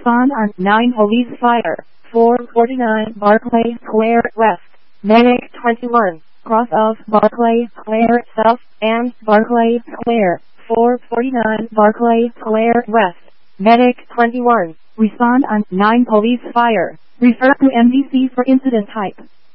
Respond on 9 Police Fire, 449 Barclay Square West. Medic 21, cross of Barclay Square South and Barclay Square, 449 Barclay Square West. Medic 21, respond on 9 Police Fire. Refer to NBC for incident type.